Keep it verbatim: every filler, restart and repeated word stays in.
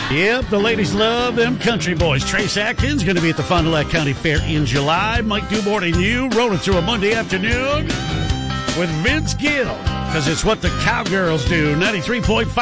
Yep, the ladies love them country boys. Trace Atkins going to be at the Fond du Lac County Fair in July. Mike Dubort and you rolling through a Monday afternoon with Vince Gill, because it's what the cowgirls do. ninety-three point five